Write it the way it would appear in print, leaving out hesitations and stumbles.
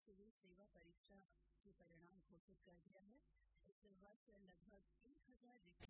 Civil सेवा परीक्षा के परिणाम घोषित कर दिया है। इस वर्ष लगभग 1000 रिक्त